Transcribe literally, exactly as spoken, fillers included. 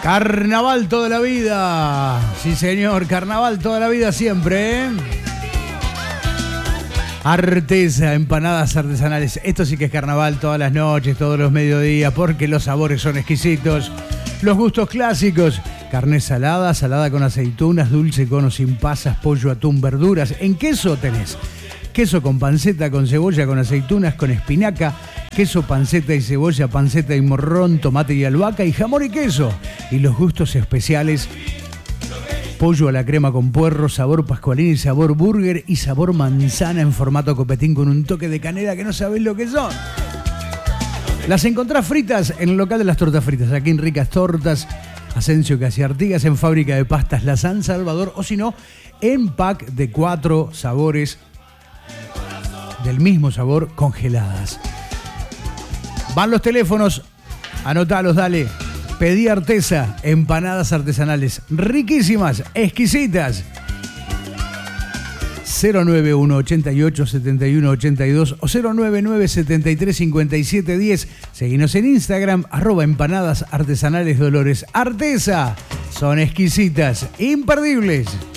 Carnaval toda la vida. Sí, señor, carnaval toda la vida siempre, ¿eh? Artesa, empanadas artesanales. Esto sí que es carnaval todas las noches, todos los mediodías, porque los sabores son exquisitos. Los gustos clásicos. Carne salada, salada con aceitunas, dulce con o sin pasas, pollo, atún, verduras. En queso tenés queso con panceta, con cebolla, con aceitunas, con espinaca, queso, panceta y cebolla, panceta y morrón, tomate y albahaca y jamón y queso. Y los gustos especiales: pollo a la crema con puerro, sabor pascualini, sabor burger y sabor manzana en formato copetín con un toque de canela que no sabés lo que son. Las encontrás fritas en el local de las tortas fritas, aquí en Ricas Tortas, Asensio Casi Artigas, en Fábrica de Pastas La San Salvador, o si no, en pack de cuatro sabores del mismo sabor, congeladas. Van los teléfonos, anotalos, dale. Pedí Artesa, empanadas artesanales, riquísimas, exquisitas. cero nueve uno ochenta y ocho setenta y uno ochenta y dos o cero nueve nueve setenta y tres cincuenta y siete diez. Seguinos en Instagram, arroba empanadas artesanales Dolores. Artesa, son exquisitas, imperdibles.